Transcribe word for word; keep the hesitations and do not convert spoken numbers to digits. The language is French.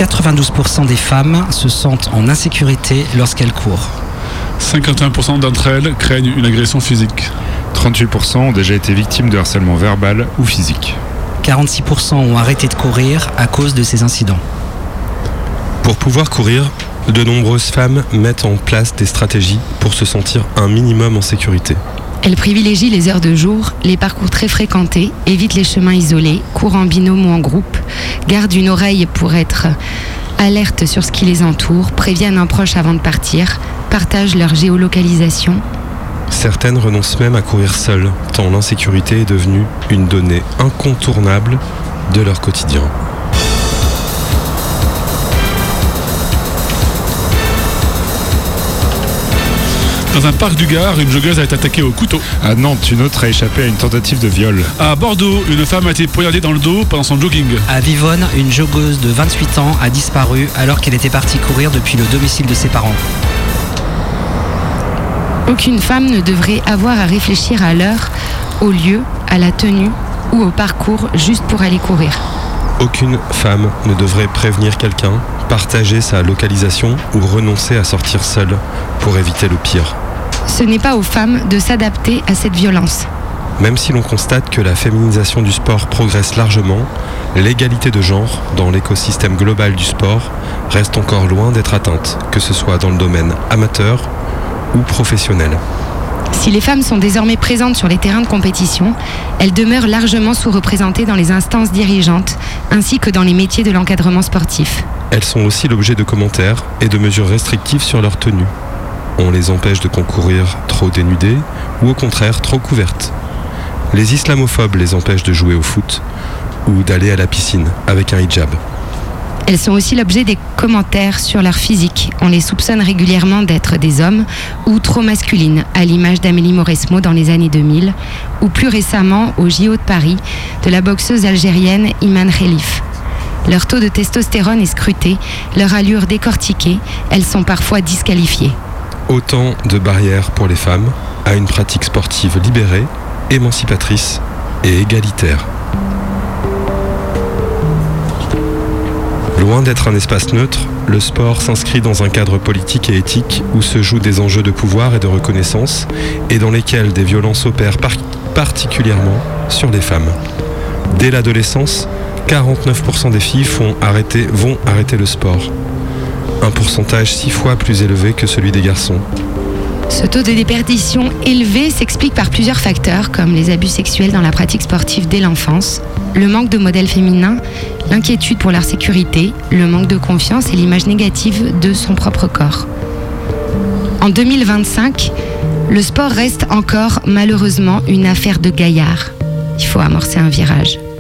quatre-vingt-douze pour cent des femmes se sentent en insécurité lorsqu'elles courent. cinquante et un pour cent d'entre elles craignent une agression physique. trente-huit pour cent ont déjà été victimes de harcèlement verbal ou physique. quarante-six pour cent ont arrêté de courir à cause de ces incidents. Pour pouvoir courir, de nombreuses femmes mettent en place des stratégies pour se sentir un minimum en sécurité. Elles privilégient les heures de jour, les parcours très fréquentés, évitent les chemins isolés, courent en binôme ou en groupe, gardent une oreille pour être alertes sur ce qui les entoure, préviennent un proche avant de partir, partagent leur géolocalisation. Certaines renoncent même à courir seules, tant l'insécurité est devenue une donnée incontournable de leur quotidien. Dans un parc du Gard, une joggeuse a été attaquée au couteau. À Nantes, une autre a échappé à une tentative de viol. À Bordeaux, une femme a été poignardée dans le dos pendant son jogging. À Vivonne, une joggeuse de vingt-huit ans a disparu alors qu'elle était partie courir depuis le domicile de ses parents. Aucune femme ne devrait avoir à réfléchir à l'heure, au lieu, à la tenue ou au parcours juste pour aller courir. Aucune femme ne devrait prévenir quelqu'un, partager sa localisation ou renoncer à sortir seule pour éviter le pire. Ce n'est pas aux femmes de s'adapter à cette violence. Même si l'on constate que la féminisation du sport progresse largement, l'égalité de genre dans l'écosystème global du sport reste encore loin d'être atteinte, que ce soit dans le domaine amateur ou professionnel. Si les femmes sont désormais présentes sur les terrains de compétition, elles demeurent largement sous-représentées dans les instances dirigeantes ainsi que dans les métiers de l'encadrement sportif. Elles sont aussi l'objet de commentaires et de mesures restrictives sur leur tenue. On les empêche de concourir trop dénudées ou au contraire trop couvertes. Les islamophobes les empêchent de jouer au foot ou d'aller à la piscine avec un hijab. Elles sont aussi l'objet des commentaires sur leur physique. On les soupçonne régulièrement d'être des hommes ou trop masculines, à l'image d'Amélie Mauresmo dans les années deux mille, ou plus récemment au J O de Paris, de la boxeuse algérienne Iman Khelif. Leur taux de testostérone est scruté, leur allure décortiquée, elles sont parfois disqualifiées. Autant de barrières pour les femmes à une pratique sportive libérée, émancipatrice et égalitaire. Loin d'être un espace neutre, le sport s'inscrit dans un cadre politique et éthique où se jouent des enjeux de pouvoir et de reconnaissance et dans lesquels des violences opèrent par- particulièrement sur les femmes. Dès l'adolescence, quarante-neuf pour cent des filles font arrêter, vont arrêter le sport. Un pourcentage six fois plus élevé que celui des garçons. Ce taux de déperdition élevé s'explique par plusieurs facteurs comme les abus sexuels dans la pratique sportive dès l'enfance, le manque de modèles féminins, l'inquiétude pour leur sécurité, le manque de confiance et l'image négative de son propre corps. En deux mille vingt-cinq, le sport reste encore malheureusement une affaire de gaillards. Il faut amorcer un virage.